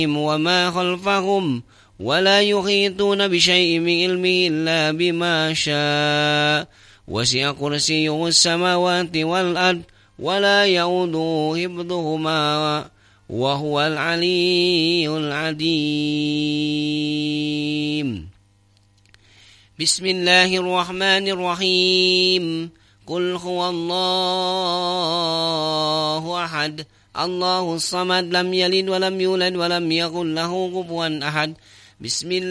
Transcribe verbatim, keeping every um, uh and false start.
وما خلفهم ولا يحيطون بشيء من علمه إلا بما شاء وسع كرسيه السماوات والأرض ولا يؤوده حفظهما وهو العلي العظيم. بسم الله الرحمن الرحيم. قل هو الله أحد الله الصمد لم يلد ولم يولد ولم يكن له كفوا أحد. بسم الله